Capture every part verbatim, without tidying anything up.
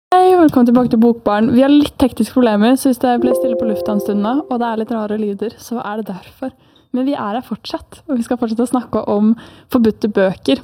Hei, velkommen tilbake til Bokbarn. Vi har litt tekniske problemer, så hvis det ble stille på lufta en stund nå, og det er litt rare lyder, så er det derfor. Men vi er her fortsatt, og vi skal fortsette å snakke om forbudte bøker.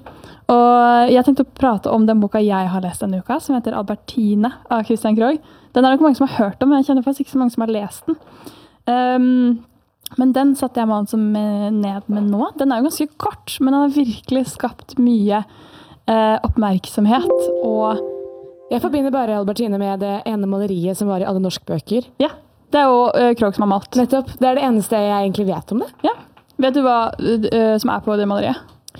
Og jeg tenkte å prate om den boka jeg har lest denne uka, som heter Albertine av Christian Krohg. Den er det ikke mange som har hørt om, men jeg kjenner faktisk ikke så mange som har lest den. Um, men den satte jeg meg som ned med nå. Den er jo ganske kort, men den har virkelig skapt mye uh, oppmerksomhet, og jeg forbinder bare Albertine med det ene maleriet som var i alle norskbøker. Ja, det er jo uh, Krohg som har malt. Nettopp. Det er det eneste jeg egentlig vet om det. Ja. Vet du hva uh, som er på det maleriet?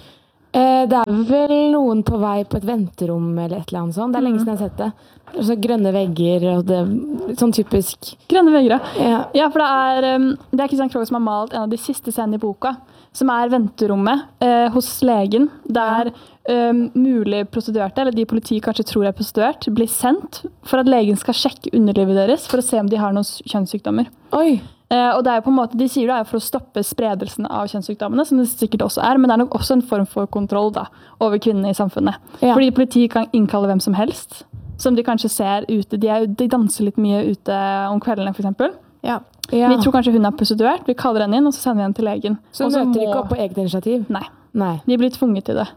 Eh, det er vel noen på vei på et venterom eller et eller annet sånt. Det er lenge siden jeg har sett det. Så grønne vegger og det sånn typisk. Grønne vegger, ja. Ja, for det er, um, det er Christian Krohg som har malt en av de siste scenene i boka, som er venterommet eh, hos legen, der um, mulig prostituerte, eller de politiet kanskje tror er prostituert, blir sendt for at legen skal sjekke underlivet deres for å se om de har noen kjønnssykdommer. Oi! Eh, og det er jo på en måte, de sier det er for å stoppe spredelsen av kjønnssykdommene, som det sikkert også er, men det er nok også en form for kontroll da, over kvinnene i samfunnet. Ja. Fordi politiet kan innkalle hvem som helst, som de kanskje ser ute. De, er, de danser litt mye ute om kveldene, for eksempel. Ja. Ja. Vi tror kanskje hun er prostituert, vi kaller henne inn, og så sender vi henne til legen. Så hun møter må... ikke opp på eget initiativ? Nei. Nei. De blir tvunget til det.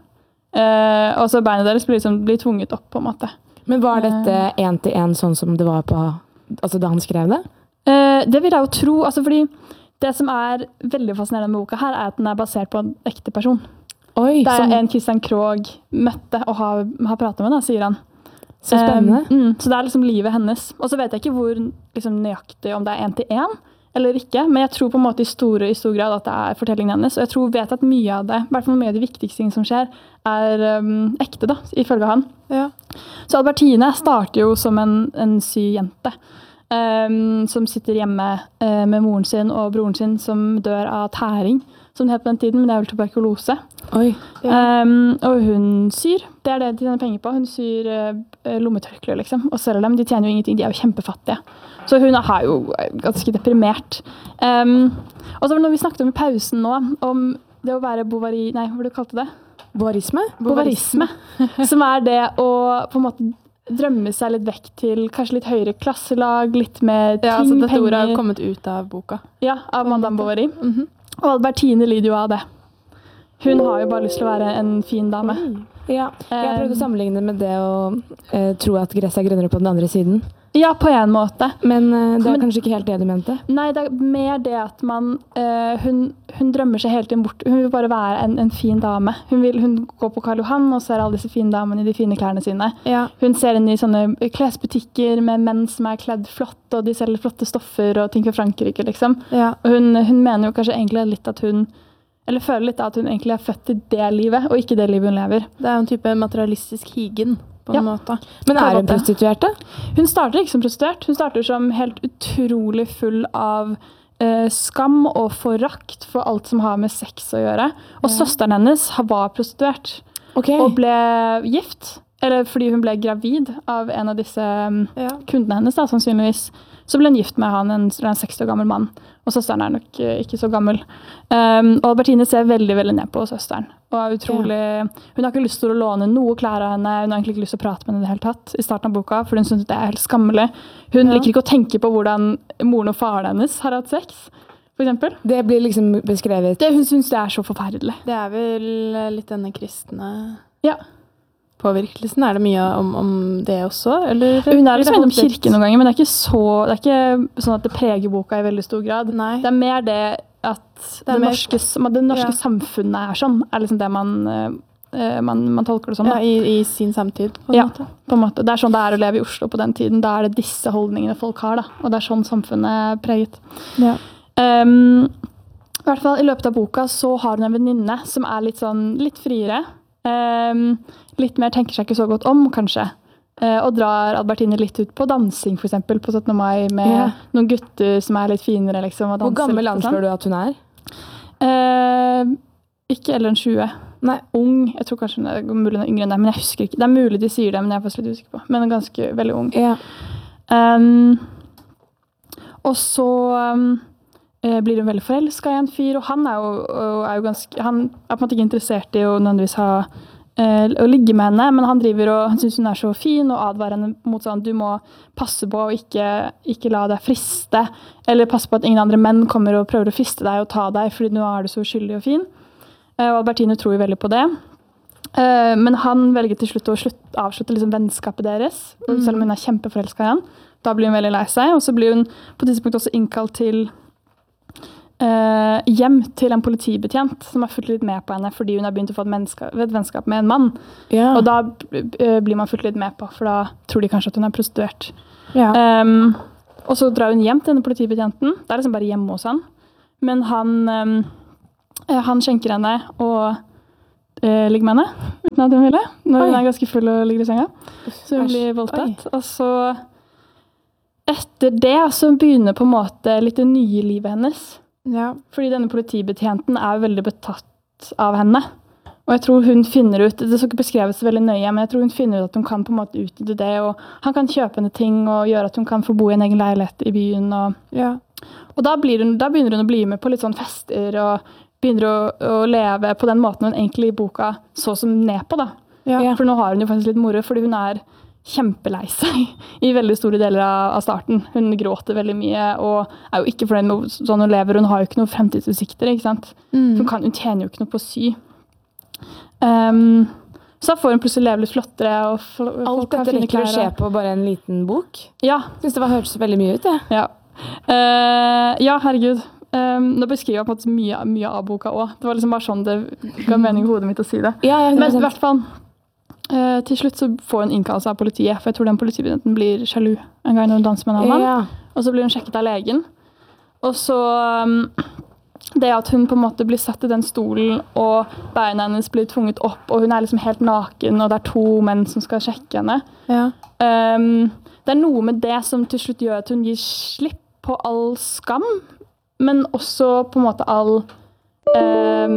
Eh, og så beina deres blir, liksom, blir tvunget opp, på en måte. Men var dette en til en sånn som det var på, altså da han skrev det? Eh, det vil jeg jo tro, altså fordi det som er veldig fascinerende med boka her, er at den er basert på en ekte person. Oi, det er som... en Christian Krohg møtte og har, har pratet med, da, sier han. Så spennende. Um, mm, så det er liksom livet hennes. Og så vet jeg ikke hvor liksom, nøyaktig om det er en til en, eller ikke, men jeg tror på en måte i, store, i stor grad at det er fortellingen hennes, og jeg tror vet at mye av det, i hvert fall mye av de viktigste ting som skjer, er um, ekte da, ifølge han. Ja. Så Albertine starter jo som en, en sy jente, um, som sitter hjemme uh, med moren sin og broren sin, som dør av tæring, som det het på den tiden, men det er vel tuberkulose. Oi. Ja. Um, og hun syr, det er det de tjener penger på, hun syr uh, lommetørklær liksom, og selger dem, de tjener jo ingenting, de er jo kjempefattige. Så hun er jo ganske deprimert. Um, og så når vi snakket om i pausen nå, om det å være bovari... Nei, hva du kalte det? Bovarisme? Bovarisme. Som er det å på en måte drømme seg litt vekk til kanskje litt høyere klasselag, litt mer ting, ja, altså dette penger. ordet har kommet ut av boka. Ja, av Madame Bovary. Mm-hmm. Og Albertine lider jo av det. Hun har jo bare lyst til å være en fin dame. Ja, jeg prøvde å sammenligne med det å uh, tro at gresset er grønnere på den andre siden. Ja, på en måte. Men uh, det er Men, kanskje ikke helt det du mente? Nei, det er mer det at man, uh, hun, hun drømmer seg hele tiden bort. Hun vil bare være en, en fin dame. Hun, vil, hun går på Karl Johan og ser alle disse fine damene i de fine klærne sine. Ja. Hun ser inn i sånne klesbutikker med menn som er kledd flott, og de selger flotte stoffer og ting fra Frankrike, liksom. Ja. Og hun, hun mener jo kanskje egentlig litt at hun Eller føler litt at hun egentlig er født til det livet, og ikke det livet hun lever. Det er jo en type materialistisk higen, på en ja. måte. Men er hun prostituert da? Hun starter ikke som prostituert. Hun starter som helt utrolig full av eh, skam og forakt for alt som har med sex å gjøre. Og ja. Søsteren hennes var prostituert. Okay. Og ble gift. Eller fordi hun ble gravid av en av disse um, ja. kundene hennes, da, sannsynligvis. Så ble hun gift med han, en, en seksti år gammel mann. Og søsteren er nok uh, ikke så gammel. Um, og Albertine ser veldig, veldig ned på søsteren. Og er utrolig... Ja. Hun har ikke lyst til å låne noe klær av henne. Hun har egentlig ikke lyst til å prate med henne i det hele tatt i starten av boka, for hun synes det er helt skammelig. Hun ja. liker ikke å tenke på hvordan moren og faren hennes har hatt sex, for eksempel. Det blir liksom beskrevet... Det, hun synes det er så forferdelig. Det er vel litt denne kristne... Ja. Påvirkelsen, er det mye om, om det også? Eller, hun er liksom innom kirken noen ganger, men det er ikke så, det er ikke sånn at det preger boka i veldig stor grad. Nei. Det er mer det at det, det, mer, norske, det norske ja. samfunnet er sånn, er liksom det man, uh, man, man tolker det sånn. Ja, i, i sin samtid, på en ja, måte. på en måte. Det er sånn det er å leve i Oslo på den tiden. Da er det disse holdningene folk har, da. Og det er sånn samfunnet er preget. Ja. Um, I hvert fall i løpet av boka så har hun en venninne som er litt sånn, litt friere. Um, litt mer tenker seg ikke så godt om, kanskje. Uh, og drar Albertine litt ut på dansing, for eksempel, på syttende mai, med ja. noen gutter som er litt finere, liksom. Hvor gammel anslår du at hun er? Uh, ikke eldre enn tjue. Nei, ung. Jeg tror kanskje hun er mulig yngre enn det, men jeg husker ikke. Det er mulig de sier det, men jeg er faktisk litt usikker på. Men ganske veldig ung. Ja. Um, og så... Um, blir hun veldig forelsket i en fyr, og han er jo, er jo ganske, han er på en måte ikke interessert i å nødvendigvis ha eh, å ligge med henne, men han driver og han synes hun er så fin og advarer henne mot sånn, du må passe på å ikke, ikke la deg friste, eller passe på at ingen andre menn kommer og prøver å friste deg og ta deg, fordi nå er du så skyldig og fin. Eh, og Albertine tror jo veldig på det. Eh, men han velger til slutt å slutt, avslutte liksom vennskapet deres, og selv om hun er kjempeforelsket i han. Da blir hun veldig lei seg, og så blir hun på et tidspunkt også innkalt til Uh, hjem til en politibetjent som har fulgt litt med på henne fordi hun har begynt å få et, menneske, et vennskap med en mann. Ja. Og da uh, blir man fulgt litt med på, for da tror de kanskje at hun er prostituert. Ja. Um, og så drar hun hjem til denne politibetjenten. Det er liksom bare hjemme hos han. Men han, um, uh, han skjenker henne og uh, ligger med henne uten at hun ville. Når hun er ganske full og ligger i senga. Så hun blir voldtatt. Og så etter det så begynner på en måte litt det nye livet hennes. Ja. Fordi denne politibetjenten er veldig betatt av henne. Og jeg tror hun finner ut, det skal ikke beskreves veldig nøye, men jeg tror hun finner ut at hun kan på en måte utnytte det, og han kan kjøpe henne ting og gjøre at hun kan få bo i en egen leilighet i byen. Og, Ja. og da, blir hun, da begynner hun å bli med på litt sånn fester og begynner å, å leve på den måten hun egentlig i boka så som ned på da. Ja. For nå har hun jo faktisk litt moro, fordi hun er kjempelei seg i veldig store deler av, av starten. Hun gråter veldig mye, og er jo ikke fornøyd med sånn hun lever. Hun har jo ikke noen fremtidsutsikter, ikke sant? Mm. Hun, kan, hun tjener jo ikke noe på å sy. Um, så da får hun plutselig leve litt flottere. Og fl- Alt folk har dette fine rekker å klær, skje og- på bare en liten bok. Ja, Jeg synes det var, hørtes veldig mye ut, det. ja. Uh, ja, herregud. Um, nå beskriver jeg på en måte mye, mye av boka også. Det var liksom bare sånn det ga mening i hodet mitt å si det. Ja, ja, Men i hvert fall, uh, til slutt så får hun innkallelse av politiet, for jeg tror den politibetjenten blir sjalu en gang når hun danser med en annen mann. ja. Og så blir hun sjekket av legen. Og så um, det at hun på en måte blir satt i den stolen, og beina hennes blir tvunget opp, og hun er liksom helt naken, og det er to menn som skal sjekke henne. Ja. Um, det er noe med det som til slutt gjør at hun gir slipp på all skam, men også på en måte all um,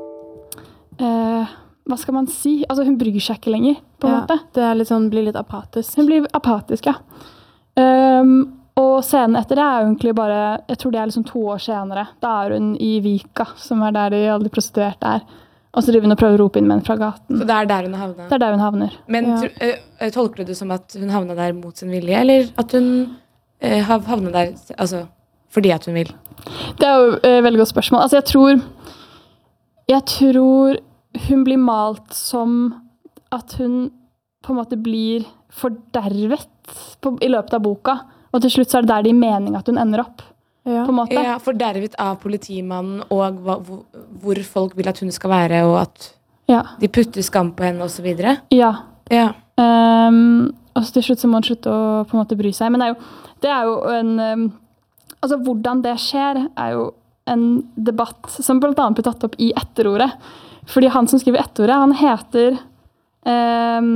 uh, hva skal man si? Altså hun bryr seg ikke lenger, på en Ja. måte. Det er litt sånn, blir litt apatisk. Hun blir apatisk, ja. Um, og scenen etter det er jo egentlig bare, jeg tror det er liksom to år senere. Da er hun i Vika, som er der de alle de prostituerte er. Og så driver hun og prøver å rope inn menn fra gaten. Så det er der hun har havnet? Det er der hun havner. Men Ja. tro- øh, tolker du det som at hun havnet der mot sin vilje, eller at hun øh, har havnet der altså, fordi at hun vil? Det er jo et veldig godt spørsmål. Altså jeg tror, jeg tror hun blir malt som at hun på en måte blir fordervet på, i løpet av boka. Og til slutt så er det der det gir mening at hun ender opp. Ja. På en måte. Ja, fordervet av politimannen og hva, hvor, hvor folk vil at hun skal være, og at Ja. de putter skam på henne og så videre. ja. Ja. Um, og så til slutt så må hun slutte å på en måte bry seg. Men det er jo, det er jo en um, altså hvordan det skjer er jo en debatt som blant annet blir tatt opp i etterordet. Fordi han som skriver etterordet, han heter um,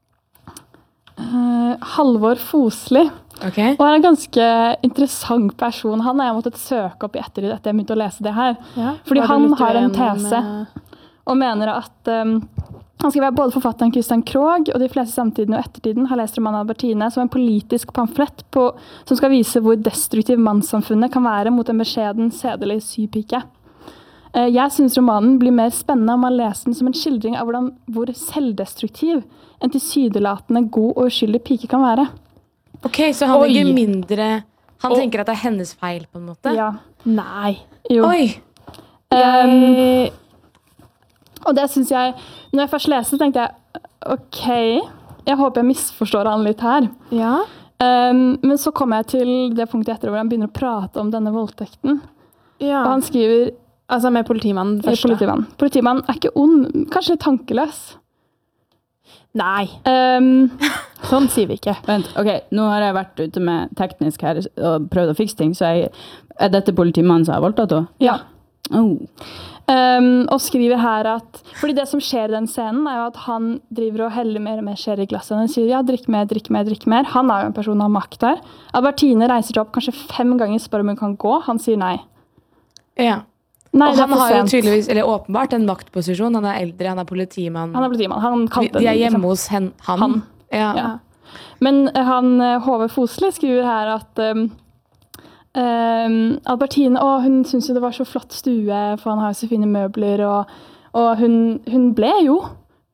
uh, Halvor Fosli. Ok. Og er en ganske interessant person. Han har jeg måttet søke opp i ettertid etter jeg begynte å lese det her. Ja. Fordi Var du han litt har en uenig tese. med- Og mener at um, han skal være både forfatteren Christian Krogh og de fleste samtiden og ettertiden har lest romanen Albertine som en politisk pamflett på, som skal vise hvor destruktiv mannssamfunnet kan være mot en beskjeden, sedelig sypike. Eh, Jeg synes romanen blir mer spennende om man leser den som en skildring av hvordan, hvor selvdestruktiv en tilsynelatende god og uskyldig pike kan være. Ok, så han Oi. legger mindre Han Og- tenker at det er hennes feil, på en måte? Ja. Nei. Jo. Oi! Um, Jeg, Og det synes jeg, når jeg først leste, tenkte jeg, ok, jeg håper jeg misforstår han litt her. ja. Um, men så kom jeg til det punktet etter hvor han begynner å prate om denne voldtekten. ja. Og han skriver, Altså med politimannen eh, først. da. politimannen, politimannen er ikke ond, kanskje litt tankeløs. Nei, Um, sånn sier vi ikke. Vent, ok, nå har jeg vært ute med teknisk her og prøvd å fikse ting, så jeg, er dette politimannen som har voldtatt henne? ja. Oh. Um, og skriver her at, fordi det som skjer i den scenen er jo at han driver og heller mer og mer skjer i glasset. Han sier, ja, drikk mer, drikk mer, drikk mer. Han er jo en person av makt der. Albertine reiser seg opp kanskje fem ganger, spør om hun kan gå. Han sier nei. Ja. Nei, Og det er han for har jo sent. tydeligvis, eller åpenbart, en maktposisjon. Han er eldre, han er politimann. Han er politimann. Han de, kalte de er den, liksom. hjemme hos hen, han. Han. Ja. Ja. Men eh, han, eh, Håvard Fosli skriver her at um, um, Albertine, å, hun syntes jo det var så flott stue, for han har jo så fine møbler, og, og hun, hun ble jo.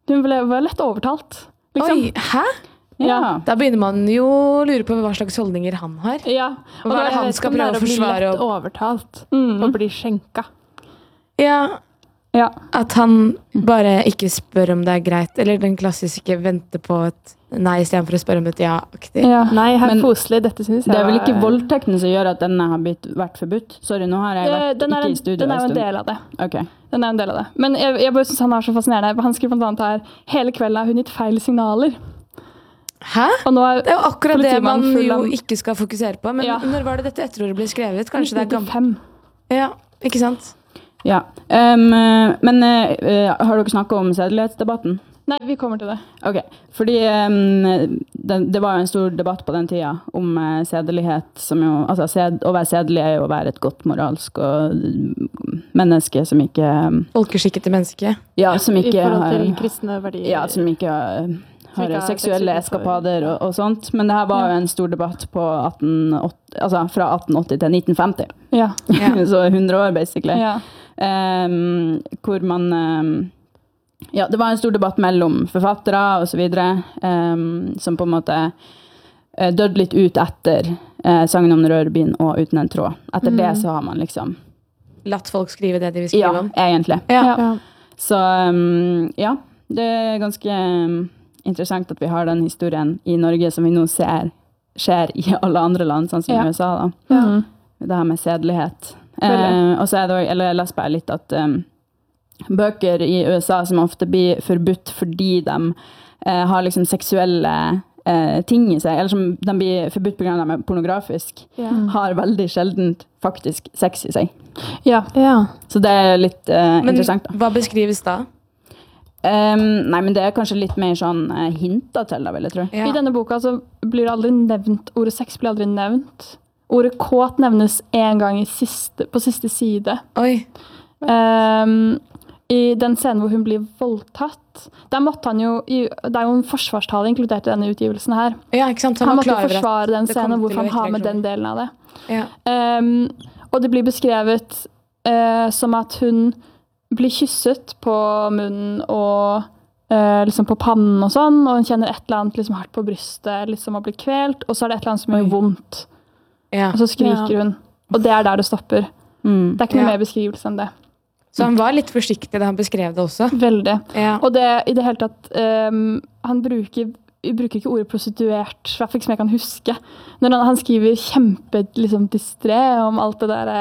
Hun ble, var lett overtalt. Liksom. Oi, hæ? Ja. Da begynner man jo å lure på hva slags holdninger han har. Ja. Og hva er det han skal prøve å forsvare? Lett Og... overtalt Mm. og bli skjenka. Ja, Ja. at han bare ikke spør om det er greit, eller den klassiske vente på et nei, i stedet for å spørre om et ja-aktig. Ja. Nei, herr Men Fosli, dette synes jeg Det er vel ikke var- voldtekten som gjør at denne har blitt, vært forbudt? Sorry, nå har jeg vært Eh, Den er, ikke en, i studio den er jo en en stund. del av det. Ok. Den er en del av det. Men jeg, jeg bare synes han er så fascinerende. Han skriver blant annet her, hele kvelden har hun gitt feil signaler. Hæ? Og nå er Det er jo akkurat det man politimannen full jo av- ikke skal fokusere på. Men Ja. når var det dette etterordet ble skrevet? Kanskje det er gammelt? nittifem. Ja, ikke sant? Ja. Um, men uh, har dere snakket om sedelighetsdebatten? Nei, vi kommer til det. Ok, fordi um, det, det var jo en stor debatt på den tida om uh, sedelighet, som jo, altså sed, å være sedelig er jo å være et godt moralsk og uh, menneske som ikke, um, Folkeskikkete menneske. ja, som I ikke forhold til har, kristne verdier. ja, som ikke uh, Som har ikke har seksuelle seksuelle eskapader og, og sånt, men det her var jo en stor debatt på atten åtti, altså fra atten åtti til nitten femti, Ja. Ja. så hundre år basically. ja. Um, hvor man um, ja, det var en stor debatt mellom forfattere og så videre, um, som på en måte uh, døde litt ut etter uh, sangen om Rørbyen og Uten en tråd. Etter det så har man liksom, Latt folk skrive det de vil skrive ja, om. egentlig. Ja. Ja. Så um, ja, det er ganske um, interessant at vi har den historien i Norge som vi nå ser skjer i alle andre land, sånn som Ja. i U S A da. Mhm. Det her med sedelighet. Eh, Veldig. og så er det også, eller jeg leser bare litt at um, bøker i U S A som ofte blir forbudt fordi de eh, har liksom seksuelle eh, ting i seg, eller som de blir forbudt på grunn av at de er pornografisk, Ja. har veldig sjeldent faktisk sex i seg. ja. Ja. Så det er litt eh, Men interessant da. hva beskrives da? Um, nei, men det er kanskje litt mer sånn eh, hinta til da, vil jeg tro. Ja. I denne boka så blir det aldri nevnt, ordet sex blir aldri nevnt. Ordet kåt nevnes en gang i siste, på siste side. Oi. Ehm, I den scenen hvor hun blir voldtatt, der måtte han jo, i, det er jo en forsvarstale inkludert i denne utgivelsen her. Ja, ikke sant? Han, Han, var måtte klar over at forsvare den det kom scenen, til hvorfor å han har vekke med den reaksjoner. delen av det. Ja. Ehm, og det blir beskrevet eh, som at hun blir kysset på munnen og eh, liksom på pannen og sånn, og hun kjenner et eller annet liksom hardt på brystet, liksom å bli kvelt, og så er det et eller annet som gjør Oi. vondt, Ja. og så skriker hun. Og det er der det stopper. Mm. Det er ikke noe Ja. mer beskrivelse enn det. Så han var litt forsiktig da han beskrev det også. Veldig. Ja. Og det i det hele tatt, ehm, han bruker, bruker ikke ordet prostituert, i hvert fall ikke som jeg kan huske. Når han, han skriver kjempe liksom, distré om alt det der,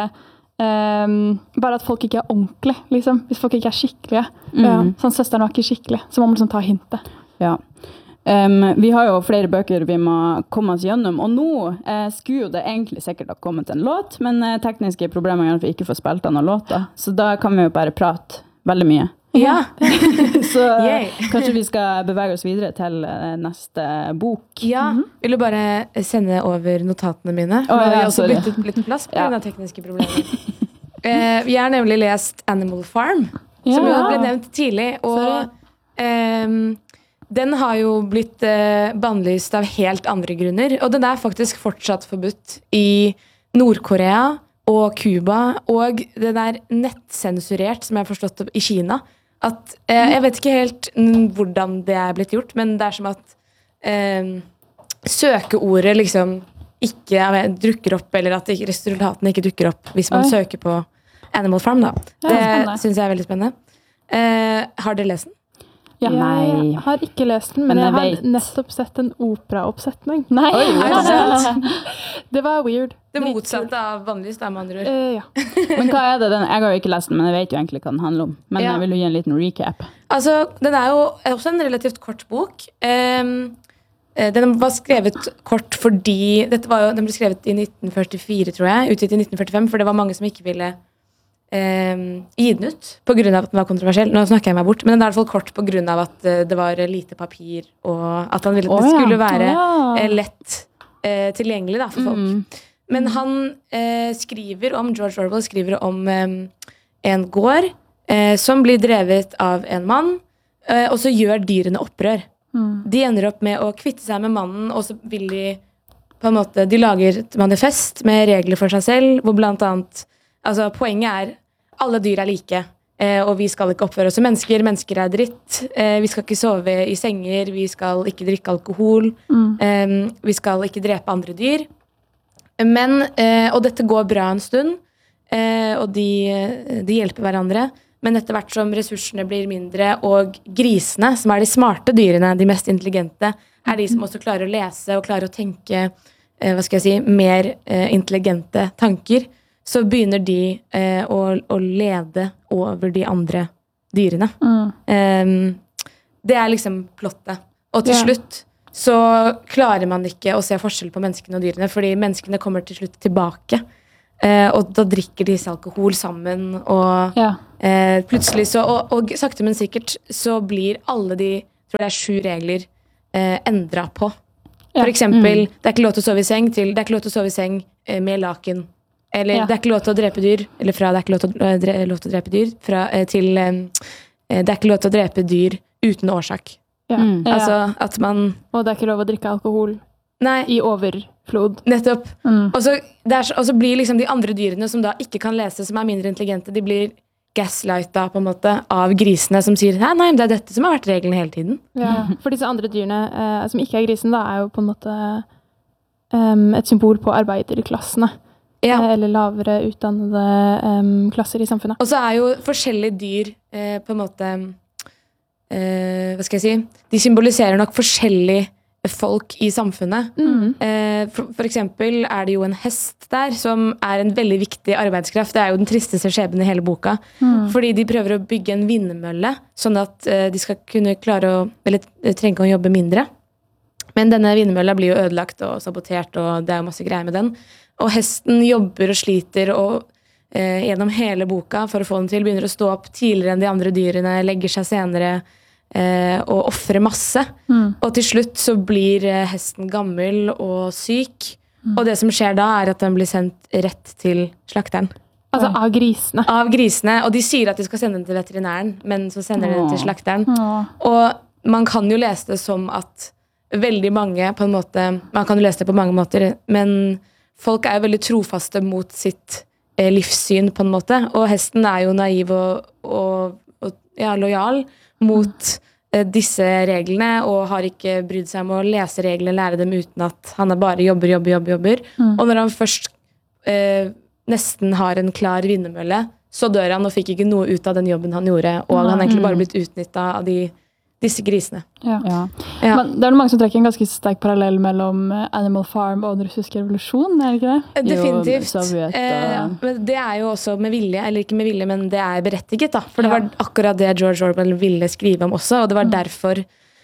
ehm, bare at folk ikke er ordentlig, liksom. Hvis folk ikke er skikkelige. Ja. Mm. Sånn, søsteren var ikke skikkelig, så må man liksom ta hintet. Ja. Um, vi har jo flere bøker vi må komme oss gjennom, og nå eh, skulle jo det egentlig sikkert ha kommet en låt, men eh, tekniske problemer gjør at vi ikke får spilt av noen låter, så da kan vi jo bare prate veldig mye. Ja. Så eh, Yay. kanskje vi skal bevege oss videre til eh, neste bok. Ja. Vil du bare sende over notatene mine? Å, Nå har ja, jeg også sorry. byttet litt plass på Ja. grunn av tekniske problemer. eh, vi har nemlig lest Animal Farm, som jo Ja. ble nevnt tidlig, og ehm, den har jo blitt eh, bannlyst av helt andre grunner, og den er faktisk fortsatt forbudt i Nord-Korea og Cuba, og den er nettsensurert, som jeg har forstått det, i Kina. At, eh, jeg vet ikke helt mm, hvordan det er blitt gjort, men det er som at eh, søkeordet liksom ikke jeg vet, dukker opp, eller at ikke, resultatene ikke dukker opp hvis man Oi. søker på Animal Farm. Da. Ja, Det spennende. syns jeg er veldig spennende. Eh, har dere lest den? Ja. Nei. Jeg har ikke lest den, men, Men jeg jeg har vet. nettopp sett en operaoppsetning. Nei! Oi, Er det sant? Det var weird. Det Dritkult. motsatte av bannlyst, da, med andre ord. Eh, ja. Men hva er det? Den? Jeg har jo ikke lest den, men jeg vet jo egentlig hva den handler om. Men Ja. jeg vil jo gi en liten recap. Altså, den er jo også en relativt kort bok. Ehm, eh, den var skrevet kort fordi dette var jo, Den ble skrevet i nitten førtifire, tror jeg. Utgitt i nitten førtifem, for det var mange som ikke ville ehm, gi den ut pga. at den var kontroversiell. Nå snakker jeg meg bort, men den er i hvert fall kort pga. at eh, det var lite papir, og at han ville at det Å, ja. skulle være Ja. eh, lett eh, tilgjengelig da, for folk. Mm. Men han eh, skriver om George Orwell skriver om eh, en gård eh, som blir drevet av en mann, eh, og så gjør dyrene opprør. Mm. De ender opp med å kvitte seg med mannen, og så vil de på en måte, de lager et manifest med regler for seg selv, hvor blant annet altså poenget er alle dyr er like. Eh, og vi skal ikke oppføre oss som mennesker. Mennesker er dritt. Eh, vi skal ikke sove i senger. Vi skal ikke drikke alkohol. Mm. Eh, vi skal ikke drepe andre dyr. Men, eh, og dette går bra en stund, eh, og de, de hjelper hverandre. Men etter hvert som ressursene blir mindre, og grisene, som er de smarte dyrene, de mest intelligente, er de som også klarer å lese og klarer å tenke eh, hva skal jeg si, mer eh, intelligente tanker, så begynner de eh, å, å lede over de andre dyrene. Mm. Um, det er liksom plottet. Og til Ja. slutt så klarer man ikke å se forskjell på menneskene og dyrene, fordi menneskene kommer til slutt tilbake. Eh, og da drikker de seg alkohol sammen, og Ja. eh, plutselig så, og, og sakte, men sikkert, så blir alle de, jeg tror det er sju regler, eh, endret på. Ja. For eksempel, det er ikke lov til å sove i seng, til det er ikke lov til å sove i seng eh, med laken. Eller Ja. det er ikke lov til å drepe dyr, eller fra det er ikke lov til å, eh, dre, lov til å drepe dyr, fra, eh, til eh, det er ikke lov til å drepe dyr uten årsak. Ja. Mm. Ja. Altså at man, Og det er ikke lov å drikke alkohol nei, i overflod. nettopp. Mm. Og så, det er, så- og så blir liksom de andre dyrene som da ikke kan lese, som er mindre intelligente, de blir gaslighta på en måte av grisene som sier nei, nei, det er dette som har vært regelen hele tiden. Ja. For disse andre dyrene eh, som ikke er grisen, da, er jo på en måte em, et symbol på arbeiderklassene. Ja. Eh, eller lavere utdannede em, klasser i samfunnet. Og så er jo forskjellige dyr eh, på en måte eh, hva skal jeg si? De symboliserer nok forskjellige folk i samfunnet. Mm. Eh, for, for eksempel er det jo en hest der som er en veldig viktig arbeidskraft. Det er jo den tristeste skjebnen i hele boka. Mm. Fordi de prøver å bygge en vindmølle, sånn at eh, de skal kunne klare å, eller eh, trenger ikke å jobbe mindre. Men denne vindmølla blir jo ødelagt og sabotert, og det er jo masse greier med den. Og hesten jobber og sliter og eh, gjennom hele boka for å få den til, begynner å stå opp tidligere enn de andre dyrene, legger seg senere eh, og offrer masse. Mm. Og til slutt så blir eh, hesten gammel og syk, og det som skjer da er at den blir sendt rett til slakteren. Altså av grisene. Av grisene, og de sier at de skal sende den til veterinæren, men så sender de den til slakteren. Åh. Og man kan jo lese det som at veldig mange på en måte, man kan jo lese det på mange måter, men folk er jo veldig trofaste mot sitt eh, livssyn på en måte, og hesten er jo naiv og, og, og ja, lojal mot eh, disse reglene, og har ikke brydd seg om å lese reglene, lære dem uten at han er bare jobber, jobber, jobber, jobber. Mm. Og når han først eh, nesten har en klar vindmølle, så dør han og fikk ikke noe ut av den jobben han gjorde, og han har egentlig bare blitt utnyttet av de disse grisene. Ja. Ja. Ja. Men det er noen mange som trekker en ganske sterk parallell mellom eh, Animal Farm og den russiske revolusjonen, er det ikke det? Definitivt. Jo, Sovjet, og- eh, men det er jo også med vilje, eller ikke med vilje, men det er berettiget, da. For det var akkurat det George Orwell ville skrive om også, og det var derfor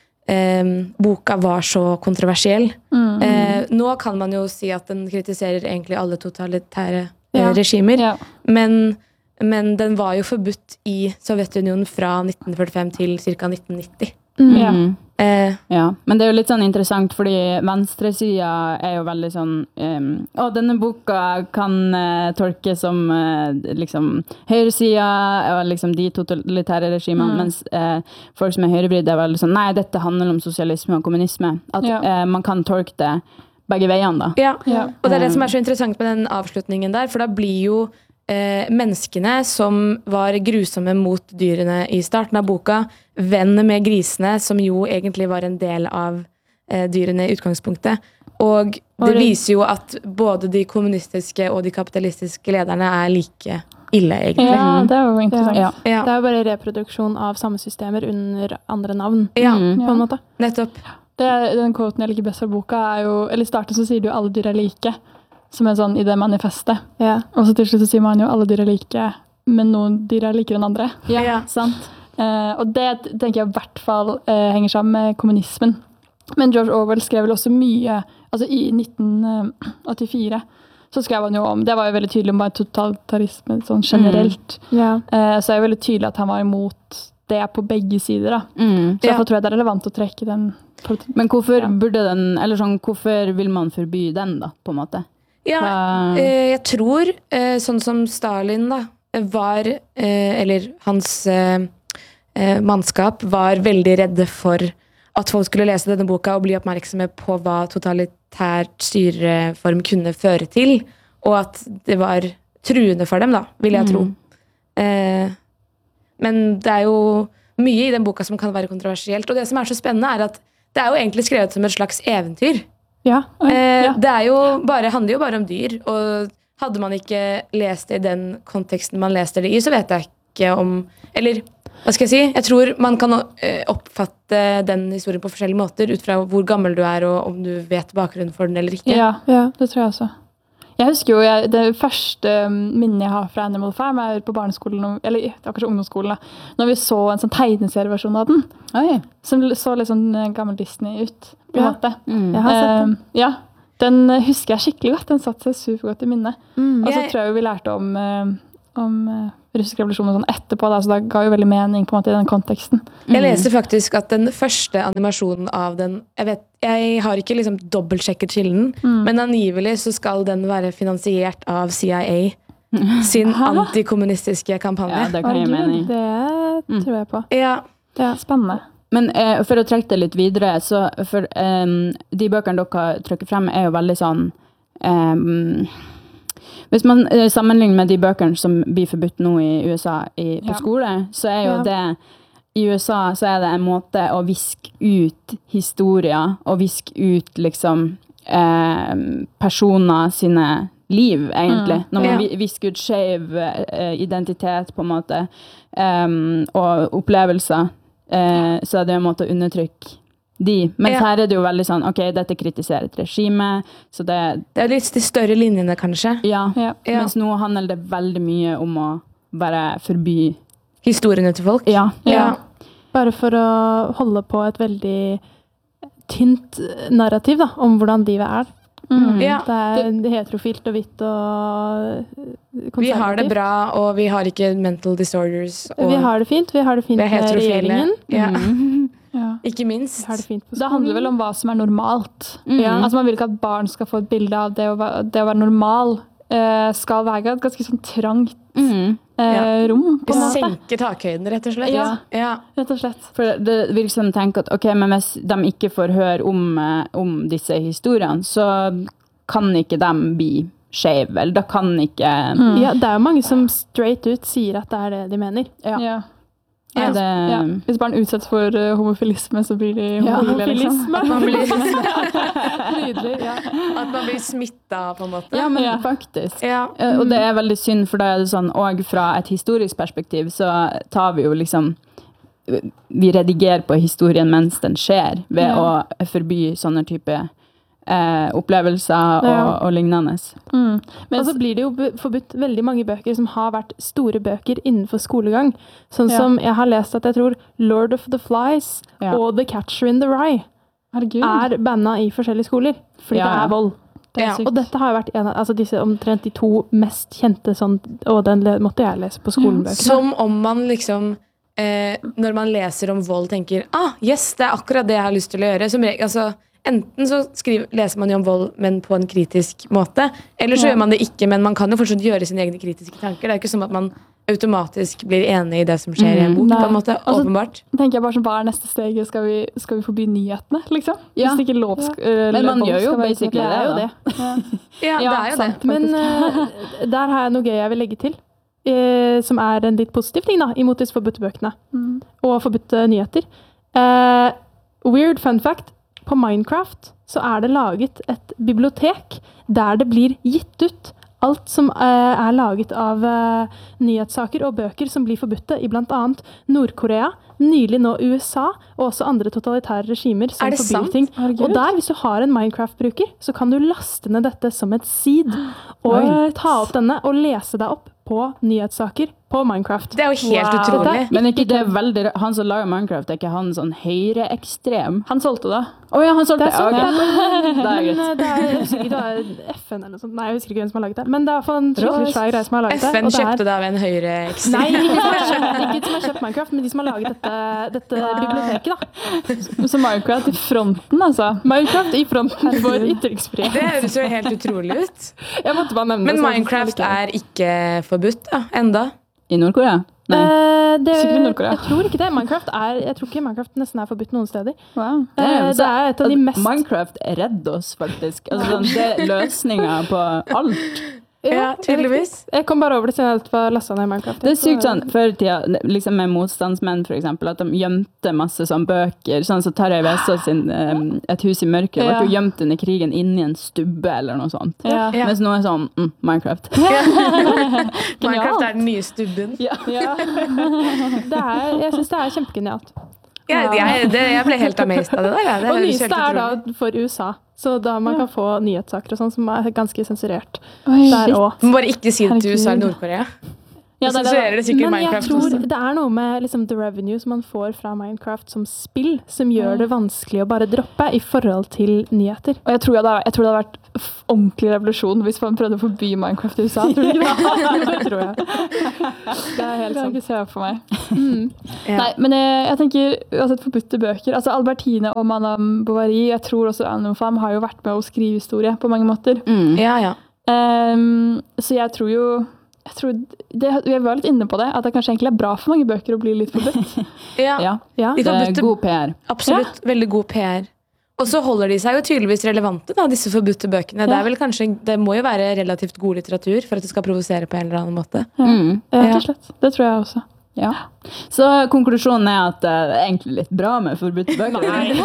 eh, boka var så kontroversiell. Mm. Eh, nå kan man jo si at den kritiserer egentlig alle totalitære eh, Ja. regimer, Ja. men Men den var jo forbudt i Sovjetunionen fra nitten førtifem til ca. nitten nitti. Ja. Mm. Eh, Ja, men det er jo litt sånn interessant, fordi venstresida er jo veldig sånn um, Å, denne boka kan uh, tolkes som uh, liksom høyresida og liksom de totalitære regimene, Mm. mens uh, folk som er høyrevridd er veldig sånn nei, dette handler om sosialisme og kommunisme. At Ja. uh, man kan tolke det begge veiene, da. ja. Ja. Og det er det som er så interessant med den avslutningen der, for da blir jo eh, menneskene som var grusomme mot dyrene i starten av boka, venn med grisene, som jo egentlig var en del av eh, dyrene i utgangspunktet. Og Og det det- viser jo at både de kommunistiske og de kapitalistiske lederne er like ille, egentlig. Ja, det er jo interessant. Ja. Ja, Det er jo bare reproduksjon av samme systemer under andre navn, ja, Mm. på en måte. nettopp. Det er, den quoten jeg liker best fra boka, er jo, eller i starten så sier du jo alle dyr er like, som er sånn i det manifestet. Ja. Og så til slutt så sier man jo alle dyr er like, men noen dyr er likere enn andre. Ja. Sant? Eh, og det tenker jeg i hvert fall eh, henger sammen med kommunismen. Men George Orwell skrev vel også mye, altså i nitten åttifire, så skrev han jo om, det var jo veldig tydelig om bare totalitarisme sånn generelt. Ja. Eh, så er det veldig tydelig at han var imot det på begge sider da. Mm. Så derfor tror jeg det er relevant å trekke den. Men hvorfor Ja. burde den, eller sånn, hvorfor vil man forby den, da, på en måte? Ja, Hva- eh, jeg tror, eh, sånn som Stalin da, var, eh, eller hans eh, eh, mannskap var veldig redde for at folk skulle lese denne boka og bli oppmerksomme på hva totalitært styreform kunne føre til, og at det var truende for dem, da, vil jeg tro. Mm. Eh, Men det er jo mye i den boka som kan være kontroversielt. Og det som er så spennende, er at det er jo egentlig skrevet som et slags eventyr. Ja. Eh, ja. Det er jo bare, handler jo bare om dyr, og hadde man ikke lest det i den konteksten man leste det i, så vet jeg ikke om Eller hva skal jeg si? Jeg tror man kan eh, oppfatte den historien på forskjellige måter ut fra hvor gammel du er, og om du vet bakgrunnen for den eller ikke. Ja. ja, det tror jeg også. Jeg husker jo, jeg, Det første minnet jeg har fra Animal Farm, er på barneskolen, eller det var kanskje ungdomsskolen, da, når vi så en sånn tegneserieversjon av den, Oi. som så litt sånn gammel Disney ut, på en Ja. måte. Mm. Jeg har sett den. Eh, ja, den husker jeg skikkelig godt. Den satt seg supergodt i minnet. Mm. Og så Jeg- tror jeg vi lærte om, eh, om eh, russisk revolusjon og sånn etterpå, da, så det ga jo veldig mening på en måte i den konteksten. Jeg leste faktisk at den første animasjonen av den Jeg vet, jeg har ikke liksom dobbeltsjekket kilden, men angivelig så skal den være finansiert av C I A sin antikommunistiske kampanje. Ja, det kan gi Herregud, mening. Det tror jeg på. Ja, Ja, spennende. Men eh, for å trekke det litt videre, så for em, de bøkene dere trykker frem er jo veldig sånn em, hvis man eh, sammenligner med de bøkene som blir forbudt nå i U S A i, på Ja. skole, så er jo Ja. det i U S A så er det en måte å viske ut historier og viske ut liksom eh, personer sine liv, egentlig. Når man Ja. vi- visker ut skjev eh, identitet, på en måte, em, og opplevelser, eh, så er det en måte å undertrykke de. Mens Ja. her er det jo veldig sånn, ok, dette kritiserer et regime, så det, det er litt de større linjene, kanskje. ja. Ja. Ja. Mens nå handler det veldig mye om å bare forby. Historiene til folk. Ja. Ja. Bare for å holde på et veldig tynt narrativ da, om hvordan livet er. Mm. Ja. Det er heterofilt og hvitt og konservativt. Vi har det bra, og vi har ikke mental disorders. Og Vi har det fint. Vi har det fint vi er med heterofile. regjeringen. Ja. Mm. Ja. Ikke minst. Vi har det fint på Det skolen. handler vel om hva som er normalt. Mm. Ja. Altså Man vil ikke at barn skal få et bilde av det å være, det å være normal. Eh, skal være et ganske sånn trangt Mm. eh, rom, på Vi en måte. senker takhøyden, rett og slett. Ja. Ja. Rett og slett. For det virker som de tenker at ok, men hvis de ikke får høre om, eh, om disse historiene, så kan ikke de bli skjev, eller da kan ikke... Mm. Ja, det er jo mange som straight ut sier at det er det de mener. Ja. Ja. Er det, Ja. Hvis barn utsettes for uh, homofilisme, så blir de Ja, homofile. Liksom. At man blir, Nydelig. Ja. at man blir smitta, på en måte. Ja, men Ja. faktisk. Ja. Eh, Og det er veldig synd, for da er det sånn, og fra et historisk perspektiv, så tar vi jo liksom, vi redigerer på historien mens den skjer, ved Ja. å forby sånne type eh, opplevelser og, Ja. og lignende. Mm. Men Og så blir det jo be- forbudt veldig mange bøker som har vært store bøker innenfor skolegang. Sånn Ja. som jeg har lest at jeg tror Lord of the Flies Ja. og The Catcher in the Rye herregud. er banna i forskjellige skoler. Fordi Ja, det ja. er vold. det er Ja. sykt. Og dette har jo vært en av altså disse omtrent de to mest kjente sånn, og den le- måtte jeg lese på skolen-bøkene. Som om man liksom eh, når man leser om vold, tenker ah, yes, det er akkurat det jeg har lyst til å gjøre. Som regel, altså, enten så skriver, leser man jo om vold, men på en kritisk måte. Eller så Ja. gjør man det ikke, men man kan jo fortsatt gjøre sine egne kritiske tanker. Det er jo ikke som at man automatisk blir enig i det som skjer i en bok, Nei. på en måte. Altså, Åpenbart. tenker jeg bare sånn, Hva er neste steg? Skal vi, skal vi forby nyhetene, liksom? Ja. Hvis ikke lov sk- eh, Men man vold gjør jo skal være basically nyheter. det er jo det, det. Ja, det Ja, er jo sant. det. Men eh, der har jeg noe gøy jeg vil legge til. Eh, som er en litt positiv ting da, imot disse forbudte bøkene. Mm. Og forbudte nyheter. Eh, weird fun fact. På Minecraft så er det laget et bibliotek der det blir gitt ut alt som eh, er laget av eh, nyhetssaker og bøker som blir forbudte i blant annet Nord-Korea, nylig nå U S A, og også andre totalitære regimer som Er det forbyr sant? ting. Herregud. Og der, hvis du har en Minecraft-bruker, så kan du laste ned dette som et seed, og What? ta opp denne og lese deg opp på nyhetssaker på Minecraft. Det er jo helt Wow. utrolig. Men er ikke det veldig, han som lager Minecraft, er ikke han sånn høyreekstrem? Han solgte det. Å ja, han solgte Det er sant, ok. det er- Det er Men greit. eh, det er, jeg husker ikke, det er F N eller noe sånt. Nei, jeg husker ikke hvem som har laget det. Men det er i hvert fall en skikkelig svær greie som har laget det. F N og det er- kjøpte det av en høyreekstrem. Nei, ikke de som har kjøpt, ikke de som har kjøpt Minecraft, men de som har laget dette, dette biblioteket. da. Så Minecraft i fronten, altså. Minecraft i fronten for ytringsfrihet. Det høres jo helt utrolig ut. Jeg måtte bare nevne Men det. sånn- Minecraft er ikke forbudt da, enda. I Nord-Korea? Nei. Eh, det, Sikkert i Nord-Korea. Jeg tror ikke det. Minecraft er, jeg tror ikke Minecraft nesten er forbudt noen steder. Wow. Eh, Damn, det er et av de at mest Minecraft redder oss, faktisk. Altså, sånn, det er løsninga på alt. Ja, tydeligvis. Jeg kom bare over det siden jeg var lastet ned i Minecraft. Det er sykt sånn, før i tida, liksom med motstandsmenn for eksempel, at de gjemte masse sånn bøker, sånn så Tarjei Vesaas sin um, Et hus i mørket, Ja. ble jo gjemt under krigen inni en stubbe eller noe sånt. Ja. Ja. Mens nå er sånn, mm, Minecraft. Minecraft er den nye stubben. Ja. Ja. Det er, jeg synes det er kjempegenialt. Ja, jeg, det, jeg ble helt amazed av det der. Ja. Det Og høres nyeste helt er utrolig. da for U S A, så da man kan få nyhetssaker og sånn som er ganske sensurert. Oi, Der shit. også. Du må bare ikke si det til U S A eller Herregud. Nord-Korea. Ja, Så det er det. sensurerer det sikkert Men jeg Minecraft tror også. det er noe med liksom, the revenue som man får fra Minecraft som spill, som gjør det vanskelig å bare droppe i forhold til nyheter. Og jeg tror, det, jeg tror det hadde vært f- ordentlig revolusjon hvis man prøvde å forby Minecraft i U S A. Tror du ikke det? Det tror jeg. Det er helt Det kan sant. ikke se for meg. Ja. Nei, men jeg, jeg tenker altså forbudte bøker. Altså Albertine og Madame Bovary, jeg tror også Anne Fam har jo vært med å skrive historie på mange måter. Mm. Ja, ja. Ehm, så jeg tror jo jeg tror det, Vi var litt inne på det, at det kanskje egentlig er bra for mange bøker å bli litt forbudt. ja. Ja, Ja. De det er forbudte, god P R. absolutt veldig god P R. Og så holder de seg jo tydeligvis relevante, da, disse forbudte bøkene. Det, Ja. er vel kanskje, det må jo være relativt god litteratur for at det skal provosere på en eller annen måte. Mm. Rett Ja. og slett. Det tror jeg også. Ja. Så konklusjonen er at eh, det er egentlig litt bra med forbudte bøker.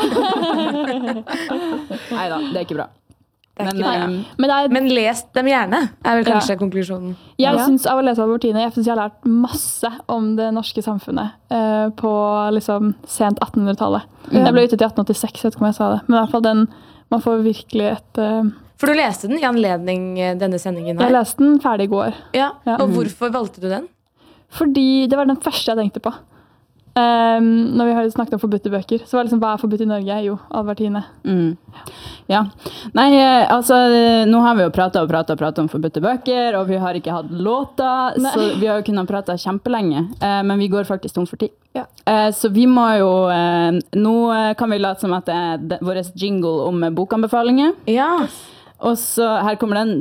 Neida, det er ikke bra. Det er Men, ikke bra. eh, Men det er, Men les dem gjerne, er vel kanskje konklusjonen. jeg Ja. synes av å lese Albertine jeg synes jeg har lært masse om det norske samfunnet eh, på liksom sent attenhundretallet. Jeg ble utgitt i atten åttiseks, jeg vet ikke om jeg sa det. Men i hvert fall den, man får virkelig et eh, For du leste den i anledning eh, denne sendingen Jeg her. leste den ferdig i går. Ja. Ja. Og hvorfor valgte du den? Fordi det var den første jeg tenkte på. Um, når vi har snakket om forbudte bøker, så var det liksom, hva er forbudt i Norge? Jo, Albertine. Mm. Ja. Nei, eh, altså, eh, nå har vi jo pratet og pratet og pratet om forbudte bøker, og vi har ikke hatt låter, Nei. så vi har jo kunnet prate kjempelenge, eh, men vi går faktisk tom for tid. Ja. Eh, så vi må jo, eh, nå eh, kan vi late som at det er det- vår jingle om eh, bokanbefalinger. Ja. Og så her kommer den.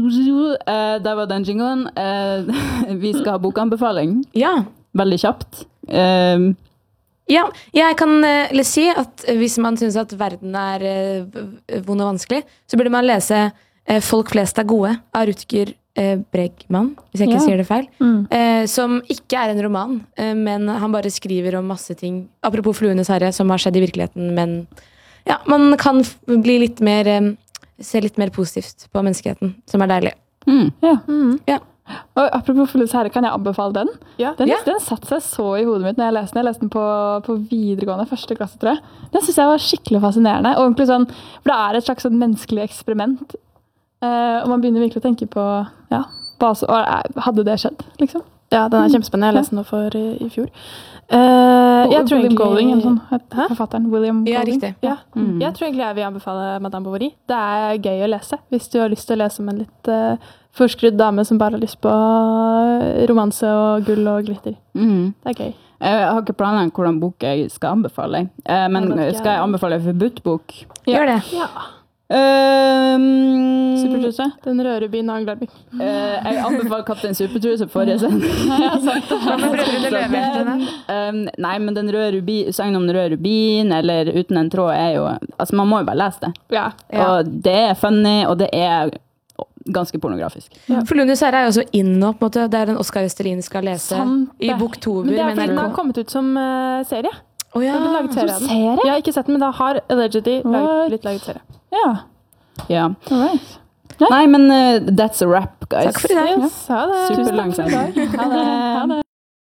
Eh, der var den jinglen. Eh, vi skal ha bokanbefaling. Ja. Veldig kjapt. Eh, Ja, jeg kan eh, eller si at eh, hvis man synes at verden er eh, v- vond og vanskelig, så burde man lese eh, Folk flest er gode av Rutger eh, Bregman, hvis jeg ikke Ja. sier det feil. Mm. Eh, som ikke er en roman, eh, men han bare skriver om masse ting. Apropos Fluenes herre, som har skjedd i virkeligheten, men ja, man kan f- bli litt mer eh, se litt mer positivt på menneskeheten, som er deilig. mm. Ja. Mm. Og apropos Fluenes herre, kan jeg anbefale den? Ja. Den, Ja. den satte seg så i hodet mitt når jeg leste den. Jeg leste den på, på videregående, første klasse, tror jeg. Den synes jeg var skikkelig fascinerende. Og ordentlig sånn, for det er et slags sånn menneskelig eksperiment. Eh, og man begynner virkelig å tenke på, ja, hva så, og, eh, hadde det skjedd, liksom? Ja, den er kjempespennende. Jeg leste den nå for i, i fjor. Eh, jeg tror William egentlig- Golding, eller sånn, het Hæ? forfatteren. William Ja, Golding. riktig. Ja. Mm. Jeg tror egentlig jeg vil anbefale Madame Bovary. Det er gøy å lese hvis du har lyst til å lese om en litt uh, forskrudd dame som bare har lyst på eh, romanse og gull og glitter. Mm. Det er gøy. Jeg har ikke planlagt hvordan bok jeg skal anbefale. Eh, men Ja, det er ikke- skal jeg anbefale en forbudt bok? Ja. Gjør det. Ja. Um, Supertruse. Den røde byen og Anglerby. eh, jeg anbefaler Kaptein Supertruse forrige sending. Hvorfor prøver du å leve etter den? Um, nei, men den røde rubin, sangen om den røde rubin, eller Uten en tråd, er jo Altså, man må jo bare lese det. Ja. Ja. Og det er funny, og det er ganske pornografisk. Fluenes herre er jo også inn nå, på en måte. Det er den Oskar Østelin skal lese Sant i det. Boktober. Men det er med fordi den har N R K. kommet ut som eh, serie. Å ja. Det er blitt laget serie av den. Serie? Jeg har ikke sett den, men da har Allegedly What? laget, blitt laget serie. Ja, Ja. all right. Nei, men uh, that's a wrap, guys. Takk for i dag. Yes, ha det. Superlang sending. Ha det. Ha det.